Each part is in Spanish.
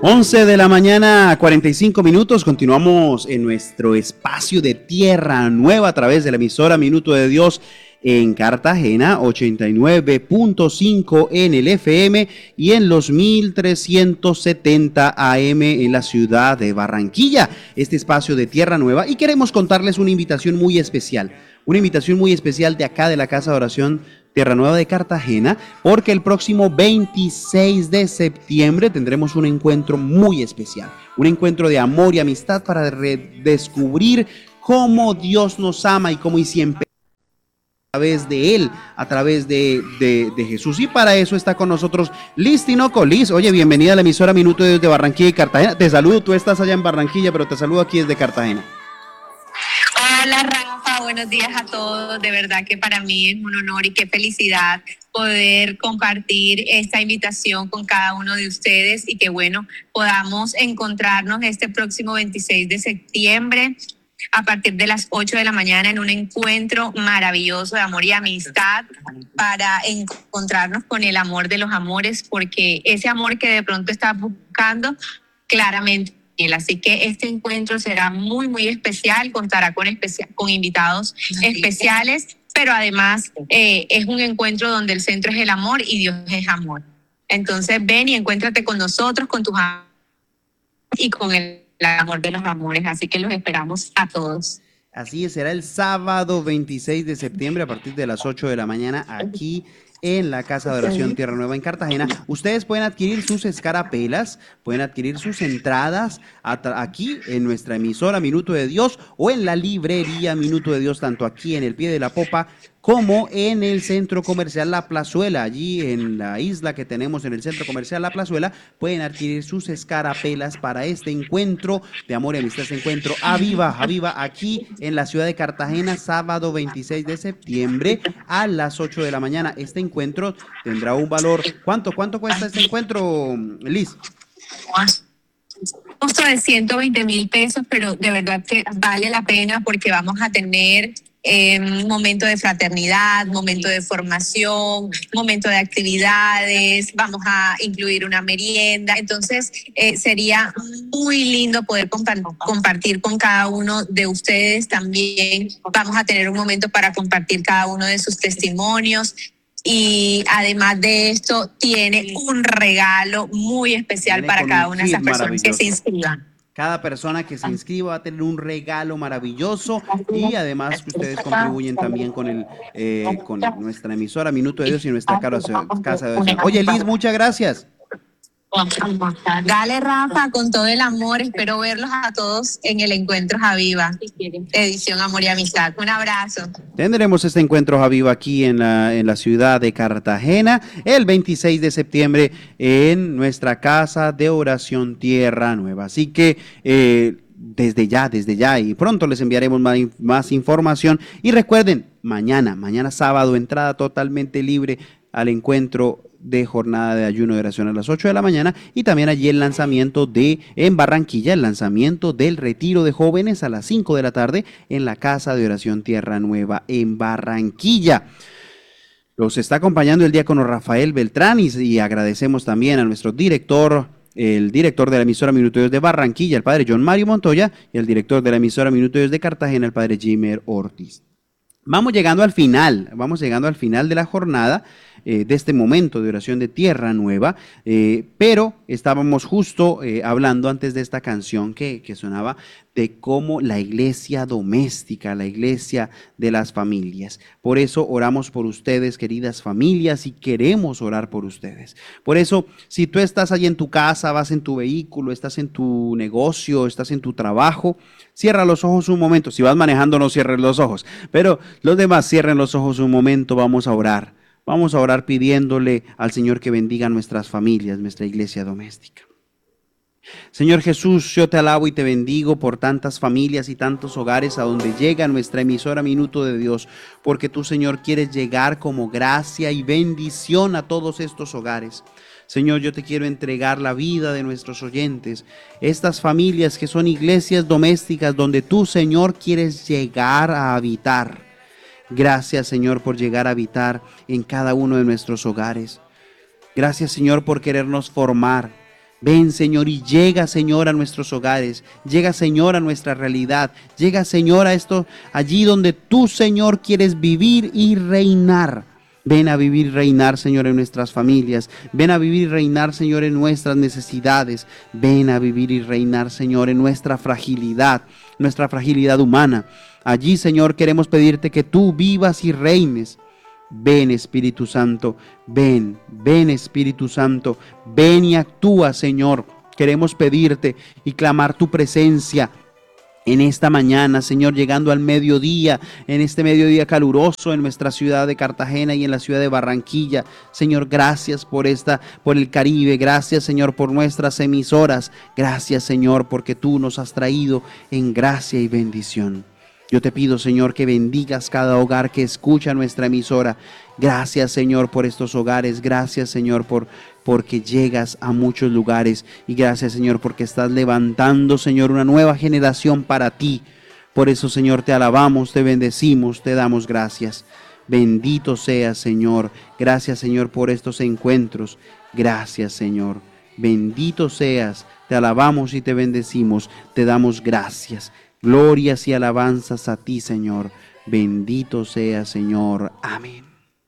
11 de la mañana, 45 minutos. Continuamos en nuestro espacio de Tierra Nueva a través de la emisora Minuto de Dios en Cartagena, 89.5 en el FM y en los 1370 AM en la ciudad de Barranquilla. Este espacio de Tierra Nueva, y queremos contarles una invitación muy especial de acá de la Casa de Oración Tierra Nueva de Cartagena, porque el próximo 26 de septiembre tendremos un encuentro muy especial, un encuentro de amor y amistad para redescubrir cómo Dios nos ama y cómo y siempre a través de Él, a través de Jesús. Y para eso está con nosotros Liz Tinoco. Liz, oye, bienvenida a la emisora Minuto de Dios de Barranquilla y Cartagena. Te saludo, tú estás allá en Barranquilla, pero te saludo aquí desde Cartagena. Hola Rafa, buenos días a todos. De verdad que para mí es un honor y qué felicidad poder compartir esta invitación con cada uno de ustedes y que bueno, podamos encontrarnos este próximo 26 de septiembre a partir de las 8 de la mañana en un encuentro maravilloso de amor y amistad para encontrarnos con el amor de los amores, porque ese amor que de pronto estás buscando claramente. Así que este encuentro será muy, muy especial, contará con invitados especiales, pero además es un encuentro donde el centro es el amor y Dios es amor. Entonces ven y encuéntrate con nosotros, con tus amigos y con el amor de los amores. Así que los esperamos a todos. Así es, será el sábado 26 de septiembre a partir de las 8 de la mañana aquí en la Casa de Oración Tierra Nueva en Cartagena. Ustedes pueden adquirir sus escarapelas, pueden adquirir sus entradas aquí en nuestra emisora Minuto de Dios o en la librería Minuto de Dios, tanto aquí en el Pie de la Popa como en el Centro Comercial La Plazuela. Allí en la isla que tenemos en el Centro Comercial La Plazuela pueden adquirir sus escarapelas para este encuentro de amor y amistad, este encuentro Aviva aquí en la ciudad de Cartagena, sábado 26 de septiembre a las 8 de la mañana. Este encuentro tendrá un valor. ¿Cuánto cuesta este encuentro, Liz? Costo de 120,000 pesos, pero de verdad que vale la pena porque vamos a tener momento de fraternidad, momento de formación, momento de actividades, vamos a incluir una merienda. Entonces sería muy lindo poder compartir con cada uno de ustedes también. Vamos a tener un momento para compartir cada uno de sus testimonios. Y además de esto, tiene un regalo muy especial para cada una de esas personas que se inscriban. Cada persona que se inscriba va a tener un regalo maravilloso y además que ustedes contribuyen también con nuestra emisora Minuto de Dios y nuestra casa de oración. Oye, Liz, muchas gracias. Dale, Rafa, con todo el amor. Espero verlos a todos en el encuentro Aviva, edición Amor y Amistad. Un abrazo. Tendremos este encuentro Aviva aquí en la ciudad de Cartagena el 26 de septiembre en nuestra Casa de Oración Tierra Nueva. Así que desde ya y pronto les enviaremos más información. Y recuerden, mañana sábado, entrada totalmente libre al encuentro de jornada de ayuno de oración a las 8 de la mañana, y también allí el lanzamiento en Barranquilla, el lanzamiento del retiro de jóvenes a las 5 de la tarde en la Casa de Oración Tierra Nueva en Barranquilla. Los está acompañando el diácono Rafael Beltrán y agradecemos también a nuestro director, el director de la emisora Minuto de Dios de Barranquilla, el padre John Mario Montoya, y el director de la emisora Minuto de Dios de Cartagena, el padre Jimer Ortiz. Vamos llegando al final de la jornada, de este momento de oración de Tierra Nueva, pero estábamos justo hablando antes de esta canción que sonaba de cómo la iglesia doméstica, la iglesia de las familias. Por eso oramos por ustedes, queridas familias, y queremos orar por ustedes. Por eso, si tú estás allí en tu casa, vas en tu vehículo, estás en tu negocio, estás en tu trabajo, cierra los ojos un momento. Si vas manejando, no cierres los ojos, pero los demás cierren los ojos un momento. Vamos a orar. Vamos a orar pidiéndole al Señor que bendiga nuestras familias, nuestra iglesia doméstica. Señor Jesús, yo te alabo y te bendigo por tantas familias y tantos hogares a donde llega nuestra emisora Minuto de Dios, porque tú, Señor, quieres llegar como gracia y bendición a todos estos hogares. Señor, yo te quiero entregar la vida de nuestros oyentes, estas familias que son iglesias domésticas donde tú, Señor, quieres llegar a habitar. Gracias, Señor, por llegar a habitar en cada uno de nuestros hogares. Gracias, Señor, por querernos formar. Ven, Señor, y llega, Señor, a nuestros hogares. Llega, Señor, a nuestra realidad. Llega, Señor, a esto, allí donde tú, Señor, quieres vivir y reinar. Ven a vivir y reinar, Señor, en nuestras familias. Ven a vivir y reinar, Señor, en nuestras necesidades. Ven a vivir y reinar, Señor, en nuestra fragilidad humana. Allí, Señor, queremos pedirte que tú vivas y reines. Ven, Espíritu Santo, ven Espíritu Santo, ven y actúa, Señor. Queremos pedirte y clamar tu presencia en esta mañana, Señor, llegando al mediodía, en este mediodía caluroso en nuestra ciudad de Cartagena y en la ciudad de Barranquilla. Señor, gracias por el Caribe, gracias, Señor, por nuestras emisoras. Gracias, Señor, porque tú nos has traído en gracia y bendición. Yo te pido, Señor, que bendigas cada hogar que escucha nuestra emisora. Gracias, Señor, por estos hogares. Gracias, Señor, porque llegas a muchos lugares. Y gracias, Señor, porque estás levantando, Señor, una nueva generación para ti. Por eso, Señor, te alabamos, te bendecimos, te damos gracias. Bendito seas, Señor. Gracias, Señor, por estos encuentros. Gracias, Señor. Bendito seas. Te alabamos y te bendecimos. Te damos gracias. Glorias y alabanzas a ti, Señor. Bendito sea, Señor. Amén.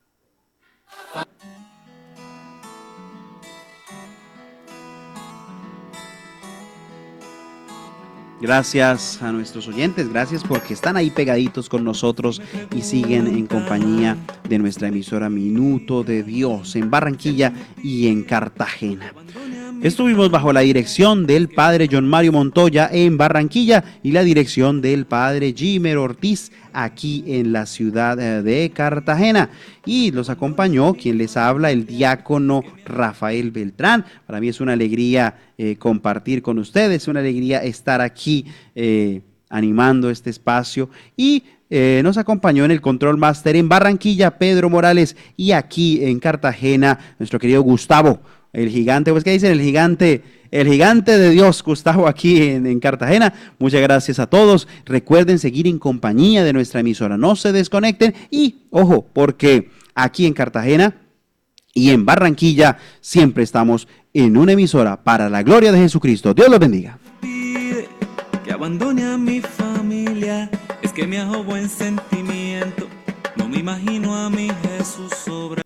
Gracias a nuestros oyentes, gracias porque están ahí pegaditos con nosotros y siguen en compañía de nuestra emisora Minuto de Dios en Barranquilla y en Cartagena. Estuvimos bajo la dirección del padre John Mario Montoya en Barranquilla y la dirección del padre Jimer Ortiz aquí en la ciudad de Cartagena. Y los acompañó quien les habla, el diácono Rafael Beltrán. Para mí es una alegría compartir con ustedes, una alegría estar aquí animando este espacio. Y nos acompañó en el Control Master en Barranquilla Pedro Morales y aquí en Cartagena nuestro querido Gustavo. El gigante, pues, ¿qué dicen? El gigante de Dios, Gustavo, aquí en Cartagena. Muchas gracias a todos. Recuerden seguir en compañía de nuestra emisora. No se desconecten y, ojo, porque aquí en Cartagena y en Barranquilla siempre estamos en una emisora para la gloria de Jesucristo. Dios los bendiga. Pide que abandone a mi familia, es que me hago buen sentimiento. No me imagino a mi Jesús sobra.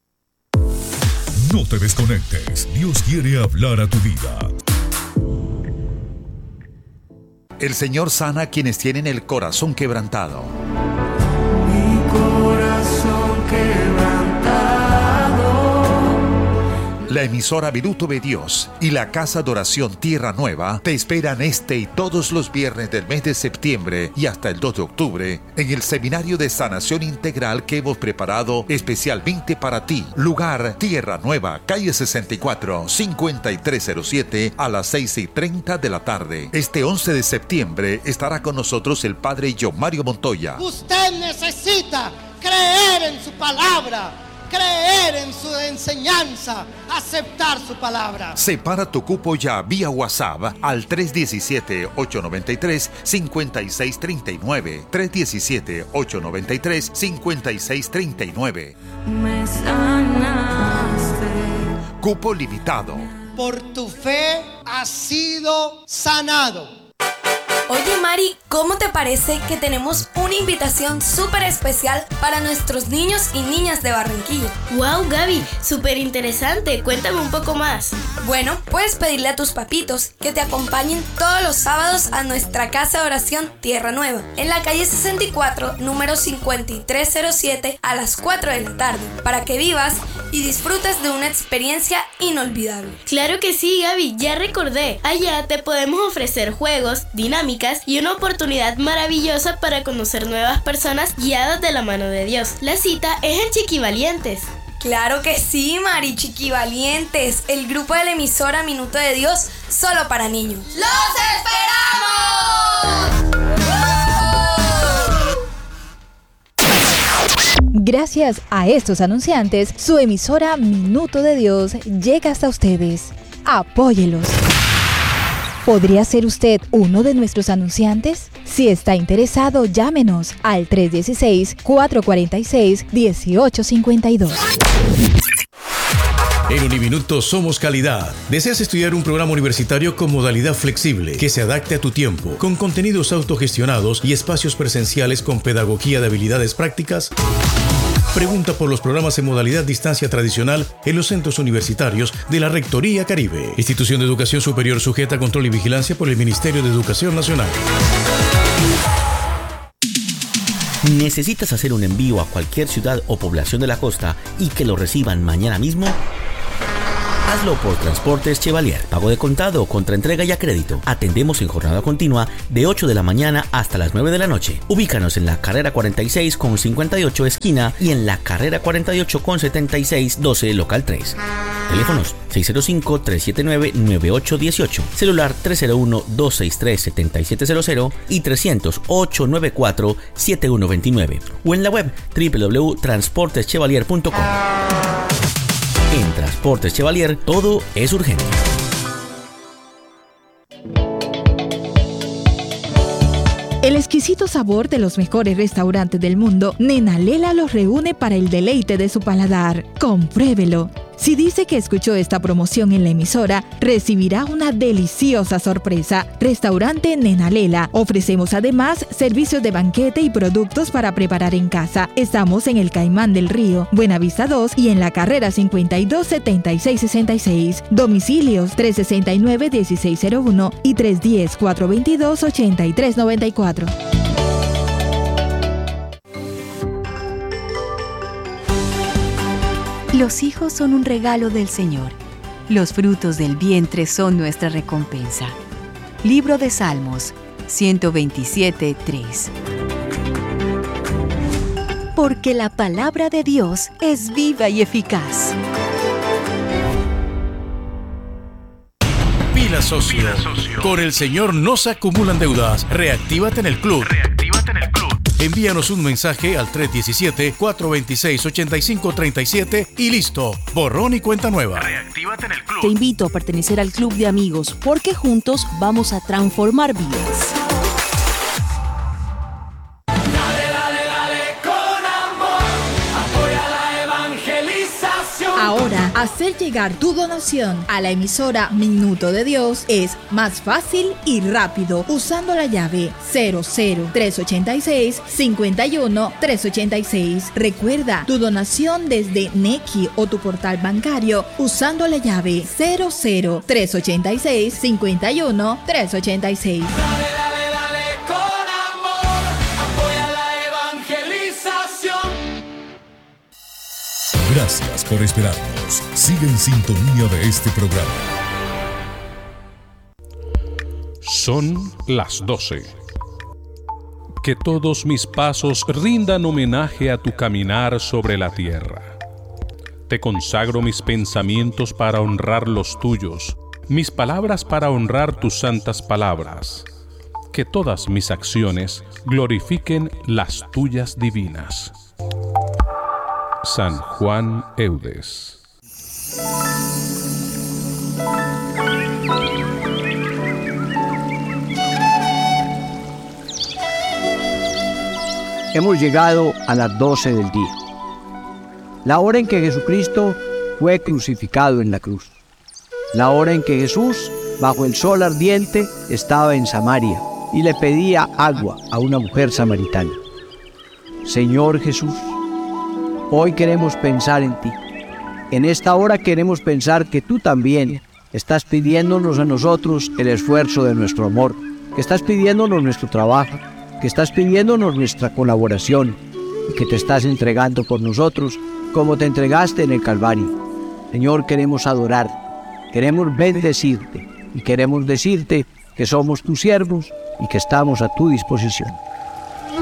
No te desconectes, Dios quiere hablar a tu vida. El Señor sana a quienes tienen el corazón quebrantado. Mi corazón quebrantado. La emisora Minuto de Dios y la Casa de Oración Tierra Nueva te esperan este y todos los viernes del mes de septiembre y hasta el 2 de octubre en el Seminario de Sanación Integral que hemos preparado especialmente para ti. Lugar Tierra Nueva, calle 64, 5307 a las 6:30 de la tarde. Este 11 de septiembre estará con nosotros el padre John Mario Montoya. Usted necesita creer en su palabra, creer en su enseñanza, aceptar su palabra. Separa tu cupo ya vía WhatsApp al 317-893-5639. 317-893-5639. Me sanaste. Cupo limitado. Por tu fe has sido sanado. Oye Mari, ¿cómo te parece que tenemos una invitación súper especial para nuestros niños y niñas de Barranquilla? ¡Wow, Gaby! ¡Súper interesante! Cuéntame un poco más. Bueno, puedes pedirle a tus papitos que te acompañen todos los sábados a nuestra casa de oración Tierra Nueva, en la calle 64, número 5307, a las 4 de la tarde, para que vivas y disfrutes de una experiencia inolvidable. Claro que sí, Gaby, ya recordé. Allá te podemos ofrecer juegos, dinámicas y una oportunidad maravillosa para conocer nuevas personas guiadas de la mano de Dios. La cita es en Chiquivalientes. Claro que sí, Mari, Chiquivalientes, el grupo de la emisora Minuto de Dios, solo para niños. ¡Los esperamos! Gracias a estos anunciantes, su emisora Minuto de Dios llega hasta ustedes. Apóyelos. ¿Podría ser usted uno de nuestros anunciantes? Si está interesado, llámenos al 316-446-1852. En Uniminuto somos calidad. ¿Deseas estudiar un programa universitario con modalidad flexible que se adapte a tu tiempo, con contenidos autogestionados y espacios presenciales con pedagogía de habilidades prácticas? Pregunta por los programas en modalidad distancia tradicional en los centros universitarios de la Rectoría Caribe. Institución de Educación Superior sujeta a control y vigilancia por el Ministerio de Educación Nacional. ¿Necesitas hacer un envío a cualquier ciudad o población de la costa y que lo reciban mañana mismo? Hazlo por Transportes Chevalier. Pago de contado, contraentrega y a crédito. Atendemos en jornada continua de 8 de la mañana hasta las 9 de la noche. Ubícanos en la carrera 46 con 58 esquina y en la carrera 48 con 76 12 local 3. Teléfonos 605-379-9818. Celular 301-263-7700 y 300-894-7129. O en la web www.transporteschevalier.com. En Transportes Chevalier, todo es urgente. El exquisito sabor de los mejores restaurantes del mundo, Nena Lela los reúne para el deleite de su paladar. Compruébelo. Si dice que escuchó esta promoción en la emisora, recibirá una deliciosa sorpresa. Restaurante Nena Lela. Ofrecemos además servicios de banquete y productos para preparar en casa. Estamos en el Caimán del Río, Buenavista 2 y en la carrera 52-7666. Domicilios 369-1601 y 310-422-8394. Los hijos son un regalo del Señor. Los frutos del vientre son nuestra recompensa. Libro de Salmos 127:3. Porque la palabra de Dios es viva y eficaz. Pila Socio. Con el Señor no se acumulan deudas. Reactívate en el club. Envíanos un mensaje al 317-426-8537 y listo, borrón y cuenta nueva. Reactívate en el club. Te invito a pertenecer al club de amigos porque juntos vamos a transformar vidas. Ahora, hacer llegar tu donación a la emisora Minuto de Dios es más fácil y rápido usando la llave 00386-51386. Recuerda tu donación desde Nequi o tu portal bancario usando la llave 00386-51386. Gracias por esperarnos. Sigue en sintonía de este programa. Son las 12. Que todos mis pasos rindan homenaje a tu caminar sobre la tierra. Te consagro mis pensamientos para honrar los tuyos, mis palabras para honrar tus santas palabras. Que todas mis acciones glorifiquen las tuyas divinas. San Juan Eudes. Hemos llegado a las 12 del día, la hora en que Jesucristo fue crucificado en la cruz, la hora en que Jesús, bajo el sol ardiente, estaba en Samaria y le pedía agua a una mujer samaritana. Señor Jesús, hoy queremos pensar en ti. En esta hora queremos pensar que tú también estás pidiéndonos a nosotros el esfuerzo de nuestro amor, que estás pidiéndonos nuestro trabajo, que estás pidiéndonos nuestra colaboración y que te estás entregando por nosotros como te entregaste en el Calvario. Señor, queremos adorar, queremos bendecirte y queremos decirte que somos tus siervos y que estamos a tu disposición.